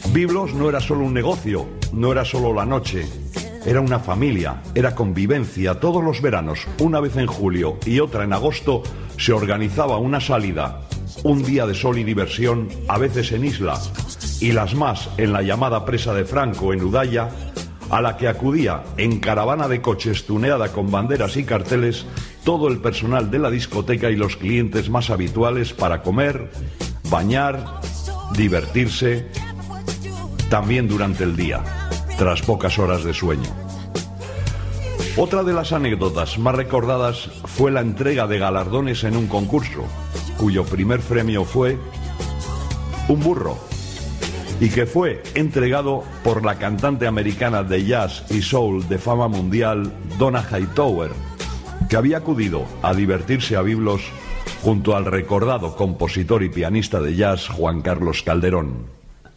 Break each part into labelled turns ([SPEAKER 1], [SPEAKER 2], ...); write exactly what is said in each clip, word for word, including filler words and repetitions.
[SPEAKER 1] Biblos no era solo un negocio, no era solo la noche, era una familia, era convivencia. Todos los veranos, una vez en julio y otra en agosto, se organizaba una salida, un día de sol y diversión, a veces en isla, y las más en la llamada presa de Franco, en Udaya, a la que acudía en caravana de coches tuneada con banderas y carteles todo el personal de la discoteca y los clientes más habituales para comer, bañar, divertirse, también durante el día, tras pocas horas de sueño. Otra de las anécdotas más recordadas fue la entrega de galardones en un concurso, cuyo primer premio fue un burro, y que fue entregado por la cantante americana de jazz y soul de fama mundial, Donna Hightower, que había acudido a divertirse a Biblos junto al recordado compositor y pianista de jazz Juan Carlos Calderón.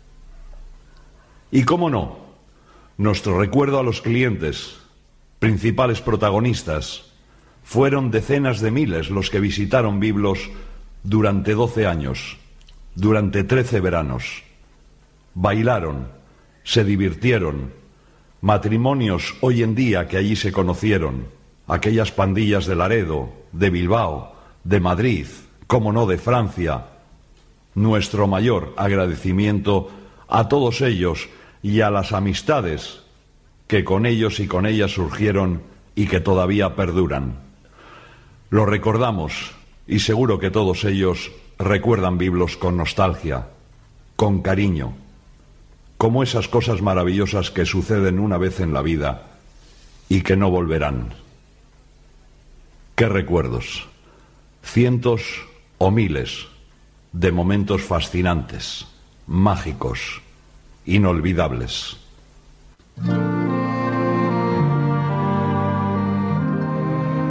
[SPEAKER 1] Y cómo no, nuestro recuerdo a los clientes, principales protagonistas. Fueron decenas de miles los que visitaron Biblos durante doce años, durante trece veranos. Bailaron, se divirtieron, matrimonios hoy en día que allí se conocieron, aquellas pandillas de Laredo, de Bilbao, de Madrid, cómo no, de Francia. Nuestro mayor agradecimiento a todos ellos y a las amistades que con ellos y con ellas surgieron y que todavía perduran. Lo recordamos y seguro que todos ellos recuerdan Biblos con nostalgia, con cariño, como esas cosas maravillosas que suceden una vez en la vida y que no volverán. ¿Qué recuerdos? Cientos o miles de momentos fascinantes, mágicos, inolvidables.